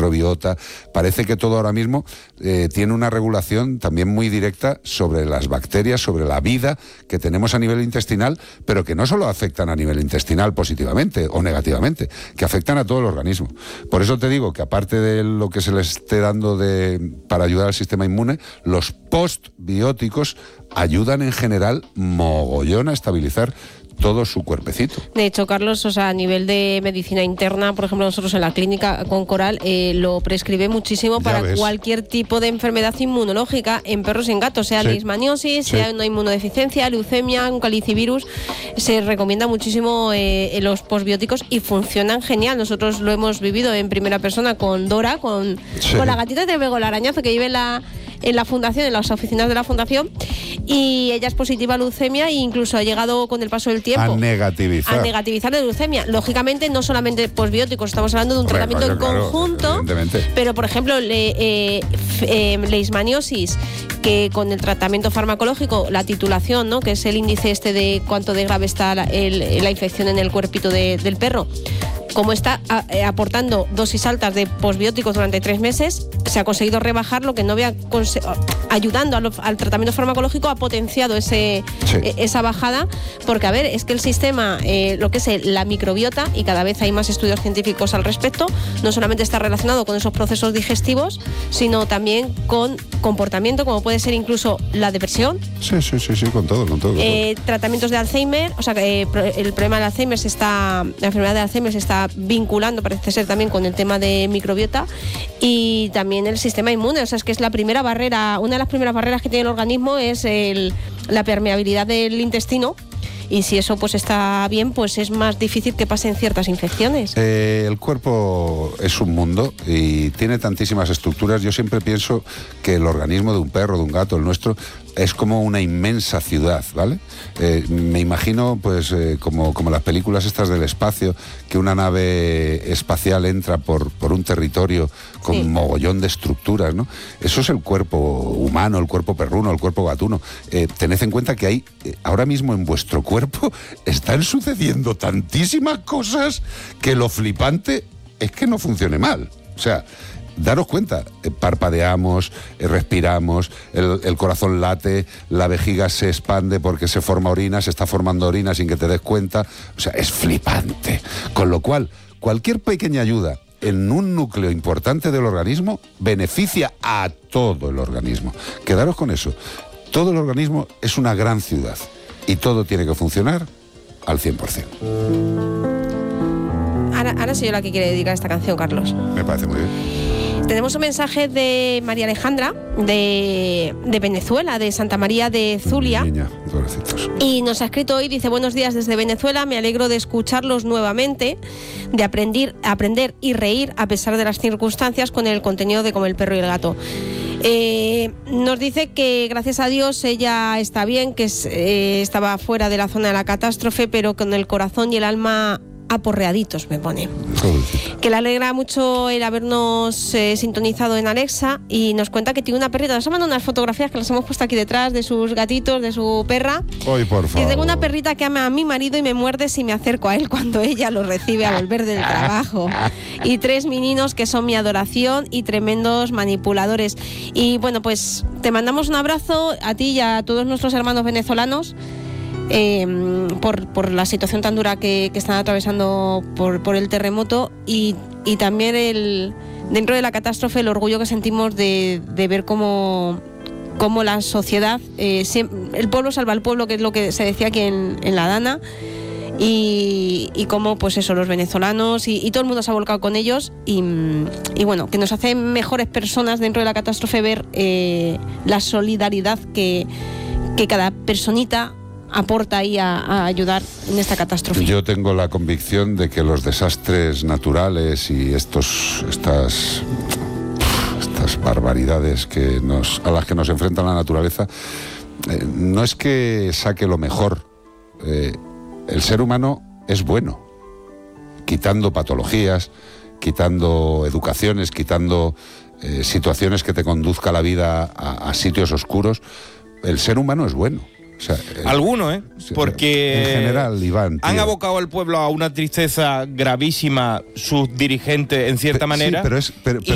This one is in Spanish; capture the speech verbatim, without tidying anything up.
microbiota. Parece que todo ahora mismo eh, tiene una regulación también muy directa sobre las bacterias, sobre la vida que tenemos a nivel intestinal, pero que no solo afectan a nivel intestinal positivamente o negativamente, que afectan a todo el organismo. Por eso te digo que aparte de lo que se les esté dando de, para ayudar al sistema inmune, los postbióticos ayudan en general mogollón a estabilizar todo su cuerpecito. De hecho, Carlos, o sea, a nivel de medicina interna, por ejemplo, nosotros en la clínica con Coral eh, lo prescribe muchísimo para cualquier tipo de enfermedad inmunológica en perros y en gatos, sea sí. leishmaniosis, sí. sea una inmunodeficiencia, leucemia, un calicivirus. Se recomienda muchísimo eh, los posbióticos y funcionan genial. Nosotros lo hemos vivido en primera persona con Dora, con, sí. con la gatita de Bego, el arañazo que vive en la en la fundación, en las oficinas de la fundación, y ella es positiva a leucemia e incluso ha llegado con el paso del tiempo a negativizar a negativizar la leucemia. Lógicamente no solamente posbióticos, estamos hablando de un Hombre, tratamiento claro, en conjunto, claro, pero por ejemplo le, eh, eh, leishmaniosis, que con el tratamiento farmacológico, la titulación, ¿no?, que es el índice este de cuánto de grave está la, el, la infección en el cuerpito de, del perro, como está a, eh, aportando dosis altas de posbióticos durante tres meses, se ha conseguido rebajar lo que no había conse- ayudando a lo, al tratamiento farmacológico, ha potenciado ese, sí. eh, esa bajada, porque a ver, es que el sistema, eh, lo que es el, la microbiota, y cada vez hay más estudios científicos al respecto, no solamente está relacionado con esos procesos digestivos, sino también con comportamiento, como puede ser incluso la depresión. Sí, sí, sí, sí, con todo, con todo. Con eh, todo. Tratamientos de Alzheimer, o sea, que eh, el problema del Alzheimer se está, la enfermedad de Alzheimer se está vinculando, parece ser, también con el tema de microbiota y también el sistema inmune. O sea, es que es la primera barrera, una de las primeras barreras que tiene el organismo es el, la permeabilidad del intestino. Y si eso pues está bien, pues es más difícil que pasen ciertas infecciones. Eh, el cuerpo es un mundo y tiene tantísimas estructuras. Yo siempre pienso que el organismo de un perro, de un gato, el nuestro, es como una inmensa ciudad, ¿vale? Eh, me imagino, pues, eh, como, como las películas estas del espacio, que una nave espacial entra por, por un territorio con sí. un mogollón de estructuras, ¿no? Eso es el cuerpo humano, el cuerpo perruno, el cuerpo gatuno. Eh, tened en cuenta que hay, eh, ahora mismo en vuestro cuerpo, están sucediendo tantísimas cosas que lo flipante es que no funcione mal. O sea, daros cuenta, eh, parpadeamos, eh, respiramos, el, el corazón late, la vejiga se expande porque se forma orina, se está formando orina sin que te des cuenta. O sea, es flipante. Con lo cual, cualquier pequeña ayuda en un núcleo importante del organismo beneficia a todo el organismo. Quedaros con eso. Todo el organismo es una gran ciudad y todo tiene que funcionar al cien por ciento. Ahora, ahora soy yo la que quiere dedicar esta canción, Carlos. Me parece muy bien. Tenemos un mensaje de María Alejandra, de, de Venezuela, de Santa María de Zulia. Niña, pobrecitos. Y nos ha escrito hoy, dice: buenos días desde Venezuela, me alegro de escucharlos nuevamente, de aprender, aprender y reír a pesar de las circunstancias con el contenido de Como el perro y el gato. Eh, nos dice que gracias a Dios ella está bien, que es, eh, estaba fuera de la zona de la catástrofe, pero con el corazón y el alma aporreaditos, me pone. Pobrecita. Que le alegra mucho el habernos eh, sintonizado en Alexa, y nos cuenta que tiene una perrita. Nos ha mandado unas fotografías que las hemos puesto aquí detrás de sus gatitos, de su perra. Ay, por favor. Y tengo una perrita que ama a mi marido y me muerde si me acerco a él cuando ella lo recibe a volver del trabajo. Y tres meninos que son mi adoración y tremendos manipuladores. Y bueno, pues te mandamos un abrazo a ti y a todos nuestros hermanos venezolanos. Eh, por, por la situación tan dura que, que están atravesando por, por el terremoto, y, y también el, dentro de la catástrofe, el orgullo que sentimos de, de ver cómo, cómo la sociedad, eh, siempre, el pueblo salva al pueblo, que es lo que se decía aquí en, en La Dana, y, y cómo pues eso, los venezolanos y, y todo el mundo se ha volcado con ellos, y, y bueno, que nos hace mejores personas dentro de la catástrofe ver eh, la solidaridad que, que cada personita aporta ahí a, a ayudar en esta catástrofe. Yo tengo la convicción de que los desastres naturales y estos estas estas barbaridades que nos a las que nos enfrenta la naturaleza, eh, no es que saque lo mejor. Eh, el ser humano es bueno, quitando patologías, quitando educaciones, quitando eh, situaciones que te conduzca la vida a, a sitios oscuros. El ser humano es bueno. O sea, Algunos, ¿eh? Porque en general, Iván, han tío. abocado al pueblo a una tristeza gravísima sus dirigentes, en cierta Pe- manera. Sí, pero es, pero, pero